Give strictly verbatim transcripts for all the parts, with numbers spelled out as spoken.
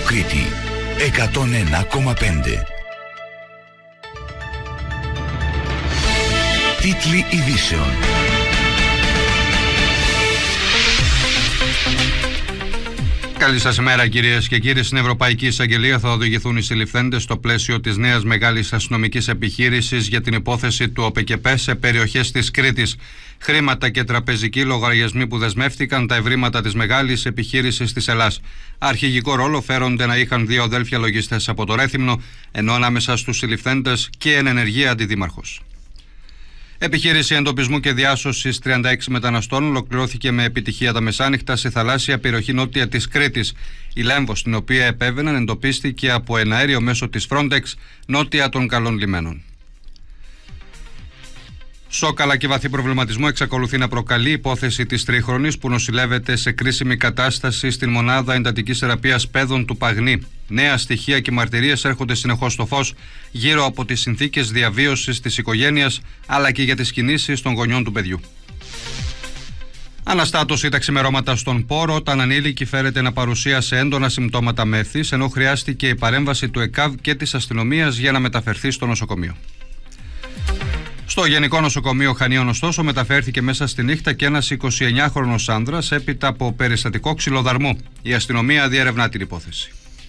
Κρήτη εκατόν ένα κόμμα πέντε. Τίτλοι ειδήσεων. Καλή σας ημέρα, κυρίες και κύριοι. Στην Ευρωπαϊκή Εισαγγελία θα οδηγηθούν οι συλληφθέντες στο πλαίσιο της νέας μεγάλης αστυνομικής επιχείρησης για την υπόθεση του ΟΠΕΚΕΠΕ σε περιοχές της Κρήτης. Χρήματα και τραπεζικοί λογαριασμοί που δεσμεύτηκαν τα ευρήματα της μεγάλης επιχείρησης της Ελλάς. Αρχηγικό ρόλο φέρονται να είχαν δύο αδέλφια λογιστές από το Ρέθυμνο, ενώ ανάμεσα στους συλληφθέντες και εν ενεργεία αντιδήμαρχος. Επιχείρηση εντοπισμού και διάσωσης τριάντα έξι μεταναστών ολοκληρώθηκε με επιτυχία τα μεσάνυχτα στη θαλάσσια περιοχή νότια της Κρήτης. Η Λέμβος, στην οποία επέβαιναν, εντοπίστηκε από ένα αέριο μέσω της Frontex νότια των καλών λιμένων. Σοκ αλλά και βαθύ προβληματισμό εξακολουθεί να προκαλεί η υπόθεση της τρίχρονης που νοσηλεύεται σε κρίσιμη κατάσταση στην μονάδα εντατικής θεραπείας παιδών του Παγνή. Νέα στοιχεία και μαρτυρίες έρχονται συνεχώς στο φως γύρω από τις συνθήκες διαβίωσης της οικογένειας αλλά και για τις κινήσεις των γονιών του παιδιού. Αναστάτωση τα ξημερώματα στον Πόρο όταν ανήλικη φέρεται να παρουσίασε έντονα συμπτώματα μέθης, ενώ χρειάστηκε η παρέμβαση του ΕΚΑΒ και της αστυνομίας για να μεταφερθεί στο νοσοκομείο. Στο Γενικό Νοσοκομείο Χανίων, ωστόσο, μεταφέρθηκε μέσα στη νύχτα και ένας εικοσιεννιάχρονος άνδρας έπειτα από περιστατικό ξυλοδαρμού. Η αστυνομία διερευνά την υπόθεση.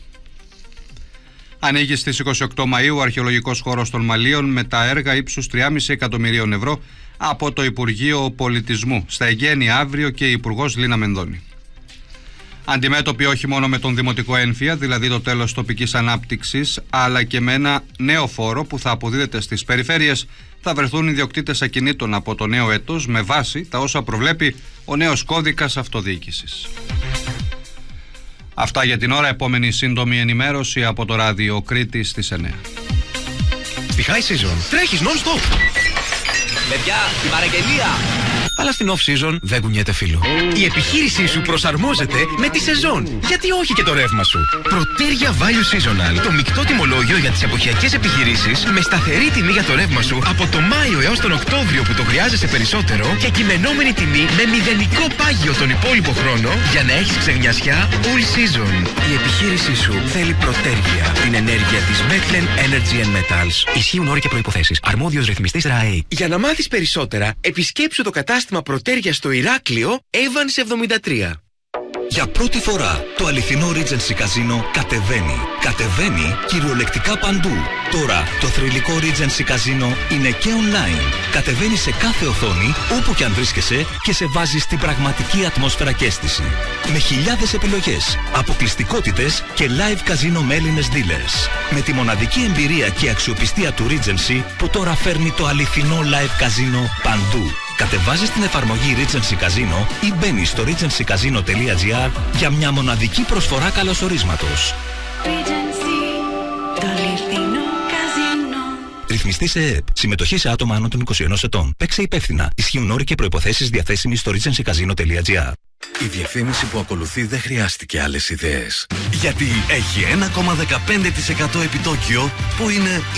Ανοίγει στις είκοσι οκτώ Μαΐου ο αρχαιολογικός χώρος των Μαλίων με τα έργα ύψους τριάμισι εκατομμυρίων ευρώ από το Υπουργείο Πολιτισμού. Στα εγγένεια αύριο και η Υπουργός Λίνα Μενδώνη. Αντιμέτωποι όχι μόνο με τον δημοτικό ένφια, δηλαδή το τέλος τοπικής ανάπτυξης, αλλά και με ένα νέο φόρο που θα αποδίδεται στις περιφέρειες, θα βρεθούν ιδιοκτήτες ακινήτων από το νέο έτος με βάση τα όσα προβλέπει ο νέος κώδικας αυτοδιοίκησης. Αυτά για την ώρα. Επόμενη σύντομη ενημέρωση από το ράδιο Κρήτης στις εννιά. Στη High Season τρέχεις non-stop. Παιδιά, η παραγγελία! Αλλά στην off-season δεν κουνιέται φίλο. Η επιχείρησή σου προσαρμόζεται με τη σεζόν. Γιατί όχι και το ρεύμα σου. Προτέρια Value Seasonal. Το μεικτό τιμολόγιο για τις εποχιακές επιχειρήσεις με σταθερή τιμή για το ρεύμα σου από το Μάιο έως τον Οκτώβριο που το χρειάζεσαι περισσότερο και κειμενόμενη τιμή με μηδενικό πάγιο τον υπόλοιπο χρόνο για να έχεις ξεγνιασιά all season. Η επιχείρησή σου θέλει Προτέρια. Την ενέργεια της Metlen Energy and Metals. Ισχύουν όροι και προϋποθέσεις. Αρμόδιος ρυθμιστής ΡΑΕ. Για να μάθεις περισσότερα, επισκέψου το κατάστημα Προτέρια στο Ηράκλειο, Evans εβδομήντα τρία. Για πρώτη φορά το αληθινό Regency Casino κατεβαίνει. Κατεβαίνει κυριολεκτικά παντού. Τώρα το θρυλικό Regency Casino είναι και online. Κατεβαίνει σε κάθε οθόνη, όπου και αν βρίσκεσαι και σε βάζει στην πραγματική ατμόσφαιρα και αίσθηση. Με χιλιάδες επιλογές, αποκλειστικότητες και live casino με Έλληνες dealers. Με τη μοναδική εμπειρία και αξιοπιστία του Regency που τώρα φέρνει το αληθινό live casino παντού. Κατεβάζεις την εφαρμογή Regency Casino ή μπαίνεις στο regency casino τελεία gr για μια μοναδική προσφορά καλωσορίσματος. Regency, το αληθινό καζίνο. Ρυθμιστή σε ΕΕΠ. Συμμετοχή σε άτομα άνω των είκοσι ενός ετών. Παίξε υπεύθυνα. Ισχύουν όροι και προϋποθέσεις διαθέσιμοι στο regency casino τελεία gr. Η διαφήμιση που ακολουθεί δεν χρειάστηκε άλλες ιδέες. Γιατί έχει ένα κόμμα δεκαπέντε τοις εκατό επιτόκιο που είναι